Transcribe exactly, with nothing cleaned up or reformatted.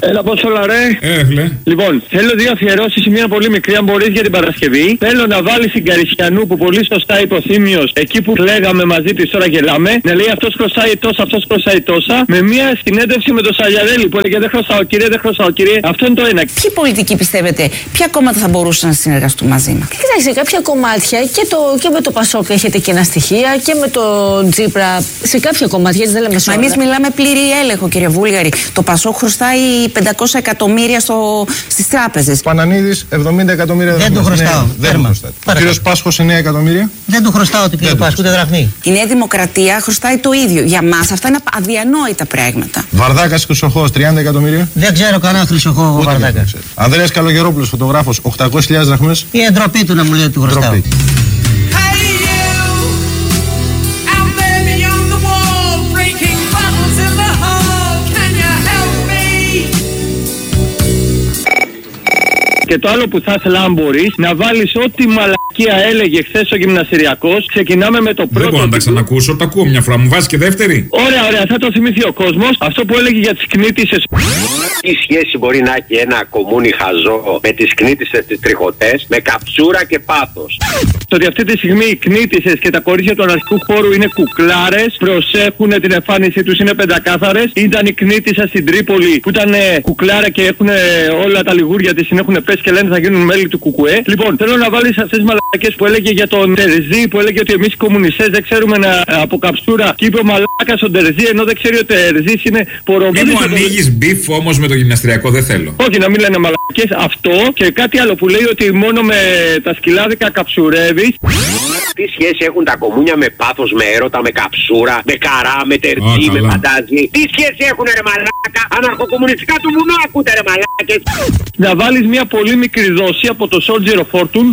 Έλα, πώς όλα, ρε. Έφλε. Λοιπόν, θέλω δύο αφιερώσεις, μία πολύ μικρή, αν μπορείς, για την Παρασκευή. Θέλω να βάλεις την Καρισιανού που πολύ σωστά είπε ο Θήμιος, εκεί που λέγαμε μαζί της, τώρα γελάμε. Να λέει αυτός χρωστάει τόσα, αυτός χρωστάει τόσα. Με μία συνέντευξη με τον Σαλιαδέλη που έλεγε δεν χρωστάω κύριε, δεν χρωστάω κύριε. Αυτό είναι το ένα. Ποιοι πολιτικοί πιστεύετε, ποια κόμματα θα μπορούσαν να συνεργαστούν μαζί μας? Κοιτάξτε, κάποια κομμάτια και, το, και με το Πασόκ έχετε κοινά στοιχεία και με το Τζίπρα. Σε κάποια κομμάτια, έτσι δεν λέμε σε όλα. Εμείς μιλάμε πλήρη έλεγχο, κύριε Βούλγαρη. Το Πασόκ χρωστάει πεντακόσια εκατομμύρια στο, στις τράπεζες. Πανανίδης εβδομήντα εκατομμύρια δεν του χρωστάω. Ναι, δεν του χρωστάω. Ο κύριος Πάσχος εννέα εκατομμύρια. Δεν του χρωστάω την κύριο Πάσχο, ούτε δραχμή. Η Νέα Δημοκρατία χρωστάει το ίδιο. Για μας αυτά είναι αδιανόητα πράγματα. Βαρδάκας Χρυσοχώος τριάντα εκατομμύρια. Δεν ξέρω κανένα Χρυσοχώο Βαρδάκα. Ανδρέας Καλογερόπουλος, φωτογράφος, οκτακόσιες χιλιάδες δραχμές. Η εντροπή του να μου λέει ότι του χρωστάω. Και το άλλο που θα ήθελα, αν μπορείς, να βάλεις ό,τι μαλακία έλεγε χθες ο γυμναστηριακός. Ξεκινάμε με το πρώτο. Δεν μπορώ να τα ξανακούσω, τα ακούω μια φορά. Μου βάζει και δεύτερη. Ωραία, ωραία, θα το θυμηθεί ο κόσμος. Αυτό που έλεγε για τις κνήτισσες. Τι σχέση μπορεί να έχει ένα κομμούνι χαζό με τις κνήτισσες τις τριχωτές, με καψούρα και πάθος? Το ότι αυτή τη στιγμή οι κνήτισσες και τα κορίτσια του αναρχικού χώρου είναι κουκλάρες, προσέχουν την εμφάνισή τους, είναι πεντακάθαρες. Ήταν η κνήτισσα στην Τρίπολη που ήταν κουκλάρα και έχουν όλα τα λιγούρια της, την έχουν πέσει και λένε θα γίνουν μέλη του Κουκουέ. Λοιπόν, θέλω να βάλεις αυτές τις μαλακές που έλεγε για τον Τερζή, που έλεγε ότι εμείς οι κομμουνιστές δεν ξέρουμε να από καψούρα. Και είπε ο μαλάκας ο Τερζή, ενώ δεν ξέρει ότι ο Τερζής είναι πορωμένος. Μην μου ανοίγεις μπιφ όμως με το γυμναστηριακό, δεν θέλω. Όχι, να μην λένε μαλακές. Αυτό και κάτι άλλο που λέει ότι μόνο με τα σκυλάδικα καψουρεύεις. Τι σχέση έχουν τα κομμούνια με πάθος, με έρωτα, με καψούρα, με καρά, με τερτζή, με φαντάζι? Τι σχέση έχουν, ρε μαλάκα? Αναρχοκομμουνιστικά του βουνού ακούτε, ρε μαλάκες. Να βάλεις μια πολύ μικρή δόση από το Soldier of Fortune